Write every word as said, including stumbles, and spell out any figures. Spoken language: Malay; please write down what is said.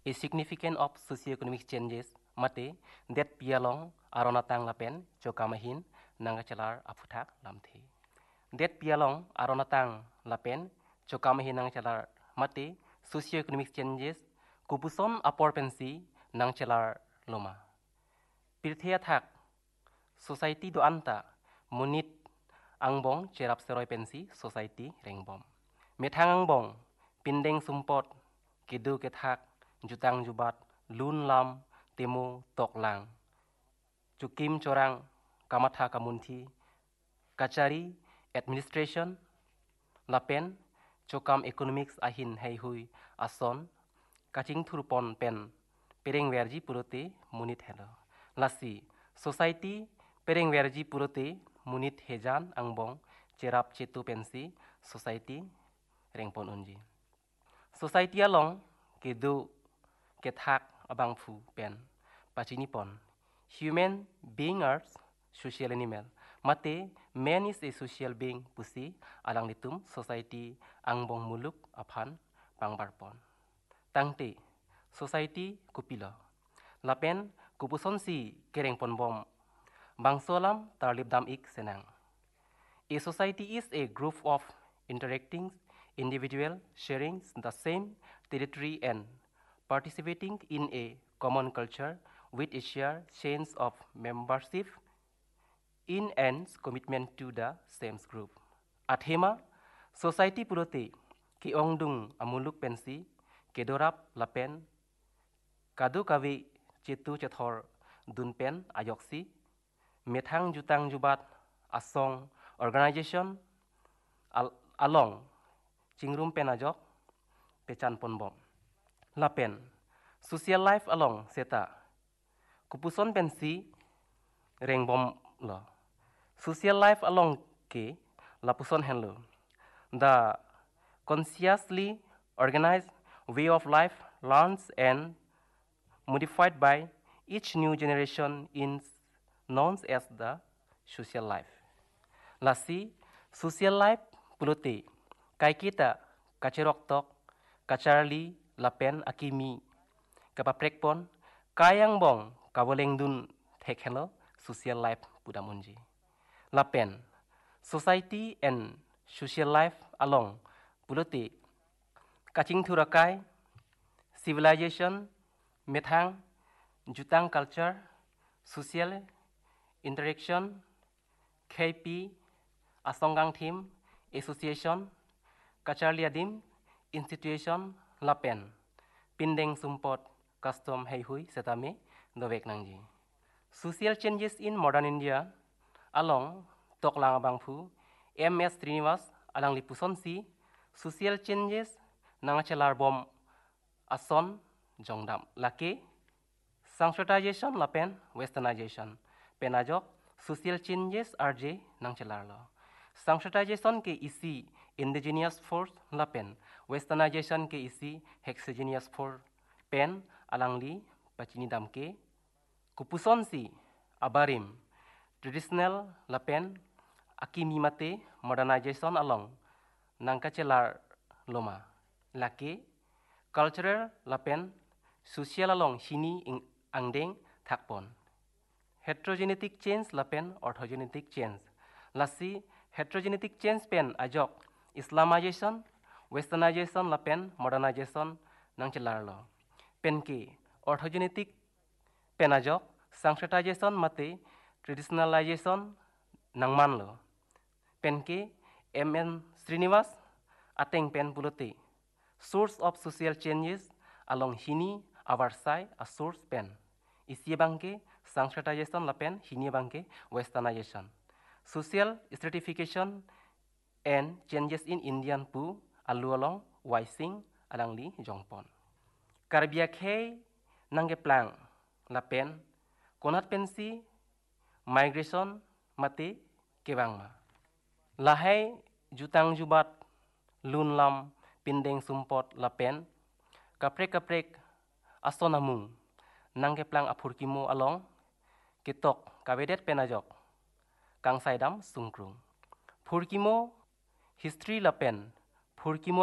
a significant of socioeconomic changes mate that pialong aronatang lapen chokamahin nangachalar aputak lamthi. That pialong aronatang lapen chokamahin nangachalar mate socioeconomic changes kupuson aporpensi nangchalar loma. Pirthia thak society do anta munit angbong cherap seroy pensi society rengbom. Methang angbong pindeng sumpot kidu kethak jutang jubat lun lam temu tok lang. Chukim corang kamatha kamunthi kachari administration lapen chokam economics ahin hei hui ason kaching thurpon pen pereng verji purote munit helo. Lasi society pereng verji purote munit hejan angbong cerap cetu pensi society rengpon unji. Society along kedu kethak abang fu pen pachini pon. Human being are social animal. Mate man is a social being pusi alang litum society angbong muluk aphan pangbarpon. Tangte society kupilo. Lapen kupuson si kereng pon bom. Bangsolam tarlip dam ik senang. A society is a group of interacting individual sharing the same territory and participating in a common culture with a shared sense of membership in and commitment to the same group. Athema society purote ki ongdung amuluk pensi kedorap lapen kadu kawi cetu cethor dunpen ayoksi methang jutang jubat asong organization al along chingrum penajok pecan ponbom. Lapen social life along seta kupuson pensi rengbom lo. Social life along ke lapuson henlo. The consciously organized way of life learns and modified by each new generation is known as the social life. Lasi social life pulote kai kita kacerok tok kacarli lapen akimi kapaprekpon kayang bong kaboleng dun thekelo social life pudamunji. Lapen society and social life along pulote kaching thurakai civilization methang jutang culture social interaction K P asonggang team association kacharli adim institution lapen pindeng sumpot custom hei hui setame dovek nangji. Social changes in modern India along toklang abangfu M S Srinivas alang lipuson si social changes nangachelar bom ason jongdam lake Sanskritization lapen westernization penajok social changes rj nangchelar lo. Sanskritization ke isi indigenous force lapen westernization ke isi hexogenous force pen alangli pachini damke kupuson si abarim traditional lapen akimi mate modernization along nangkachelar loma lake cultural lapen social along hini angdeng thakpon heterogenetic change lapen orthogenetic change lasi heterogenetic change pen ajok islamization westernization lapen modernization nangchelar lo pen ke orthogenetic pen ajok sanskritization mate traditionalization nangman lo pen ke M N Srinivas ateng pen pulote source of social changes along hini avarsai a source pen isi bangke sanskritization lapen hini bangke westernization social stratification and changes in Indian pu alu along waising alangli jongpon karbiak he nangge plang lapen konat pensi migration mate kebangma lahai jutang jubat lun lam pindeng sumpot lapen kaprek kaprek asonamung nangge plang apurkimo along kitok kabedet penajok kang saidam sungkrung purkimo history lapen purkimo